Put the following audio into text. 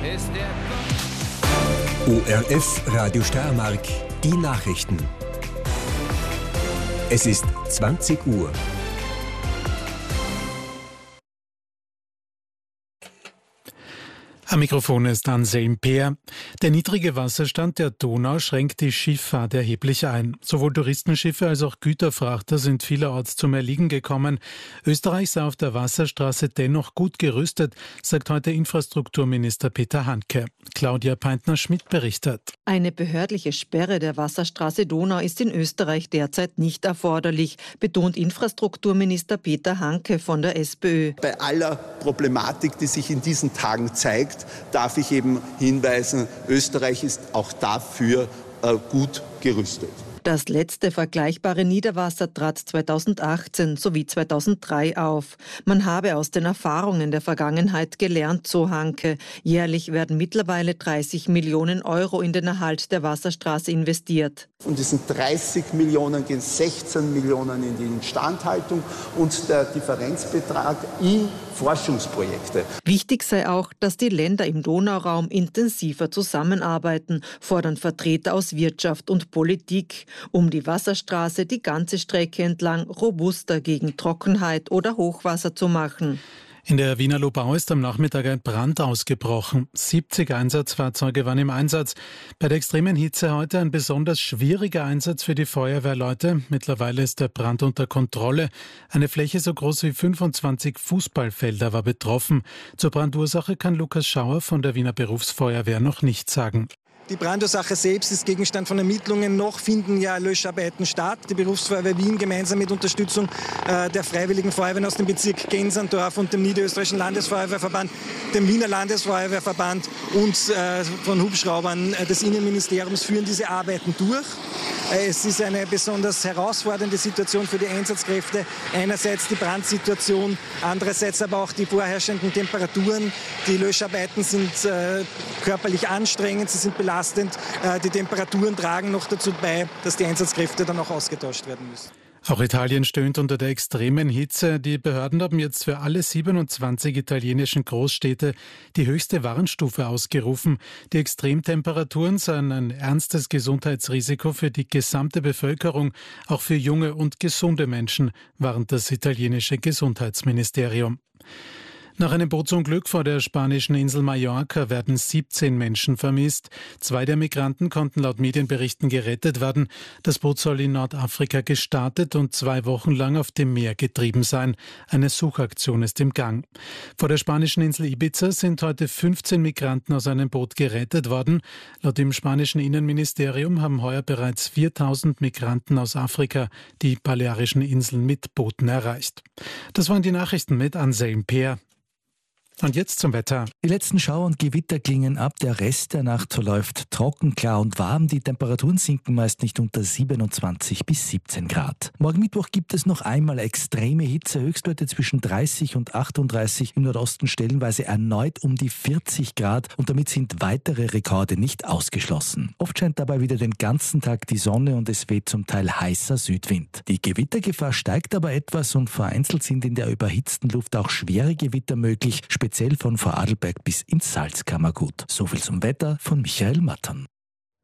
ORF Radio Steiermark, die Nachrichten. Es ist 20 Uhr. Am Mikrofon ist Anselm Peer. Der niedrige Wasserstand der Donau schränkt die Schifffahrt erheblich ein. Sowohl Touristenschiffe als auch Güterfrachter sind vielerorts zum Erliegen gekommen. Österreich sei auf der Wasserstraße dennoch gut gerüstet, sagt heute Infrastrukturminister Peter Handke. Claudia Peintner-Schmidt berichtet. Eine behördliche Sperre der Wasserstraße Donau ist in Österreich derzeit nicht erforderlich, betont Infrastrukturminister Peter Handke von der SPÖ. Bei aller Problematik, die sich in diesen Tagen zeigt, darf ich eben hinweisen, Österreich ist auch dafür gut gerüstet. Das letzte vergleichbare Niederwasser trat 2018 sowie 2003 auf. Man habe aus den Erfahrungen der Vergangenheit gelernt, so Handke. Jährlich werden mittlerweile 30 Millionen Euro in den Erhalt der Wasserstraße investiert. Von diesen 30 Millionen gehen 16 Millionen in die Instandhaltung und der Differenzbetrag in Forschungsprojekte. Wichtig sei auch, dass die Länder im Donauraum intensiver zusammenarbeiten, fordern Vertreter aus Wirtschaft und Politik, um die Wasserstraße die ganze Strecke entlang robuster gegen Trockenheit oder Hochwasser zu machen. In der Wiener Lobau ist am Nachmittag ein Brand ausgebrochen. 70 Einsatzfahrzeuge waren im Einsatz. Bei der extremen Hitze heute ein besonders schwieriger Einsatz für die Feuerwehrleute. Mittlerweile ist der Brand unter Kontrolle. Eine Fläche so groß wie 25 Fußballfelder war betroffen. Zur Brandursache kann Lukas Schauer von der Wiener Berufsfeuerwehr noch nichts sagen. Die Brandursache selbst ist Gegenstand von Ermittlungen. Noch finden ja Löscharbeiten statt. Die Berufsfeuerwehr Wien gemeinsam mit Unterstützung der Freiwilligen Feuerwehren aus dem Bezirk Gensandorf und dem Niederösterreichischen Landesfeuerwehrverband, dem Wiener Landesfeuerwehrverband und von Hubschraubern des Innenministeriums führen diese Arbeiten durch. Es ist eine besonders herausfordernde Situation für die Einsatzkräfte. Einerseits die Brandsituation, andererseits aber auch die vorherrschenden Temperaturen. Die Löscharbeiten sind körperlich anstrengend, sie sind belastend. Die Temperaturen tragen noch dazu bei, dass die Einsatzkräfte dann auch ausgetauscht werden müssen. Auch Italien stöhnt unter der extremen Hitze. Die Behörden haben jetzt für alle 27 italienischen Großstädte die höchste Warnstufe ausgerufen. Die Extremtemperaturen seien ein ernstes Gesundheitsrisiko für die gesamte Bevölkerung, auch für junge und gesunde Menschen, warnt das italienische Gesundheitsministerium. Nach einem Bootsunglück vor der spanischen Insel Mallorca werden 17 Menschen vermisst. 2 der Migranten konnten laut Medienberichten gerettet werden. Das Boot soll in Nordafrika gestartet und 2 Wochen lang auf dem Meer getrieben sein. Eine Suchaktion ist im Gang. Vor der spanischen Insel Ibiza sind heute 15 Migranten aus einem Boot gerettet worden. Laut dem spanischen Innenministerium haben heuer bereits 4000 Migranten aus Afrika die Balearischen Inseln mit Booten erreicht. Das waren die Nachrichten mit Anselm Peer. Und jetzt zum Wetter. Die letzten Schauer und Gewitter klingen ab. Der Rest der Nacht verläuft trocken, klar und warm. Die Temperaturen sinken meist nicht unter 27 bis 17 Grad. Morgen Mittwoch gibt es noch einmal extreme Hitze. Höchstwerte zwischen 30 und 38. Im Nordosten stellenweise erneut um die 40 Grad. Und damit sind weitere Rekorde nicht ausgeschlossen. Oft scheint dabei wieder den ganzen Tag die Sonne und es weht zum Teil heißer Südwind. Die Gewittergefahr steigt aber etwas und vereinzelt sind in der überhitzten Luft auch schwere Gewitter möglich, speziell von Vorarlberg bis ins Salzkammergut. So viel zum Wetter von Michael Mattern.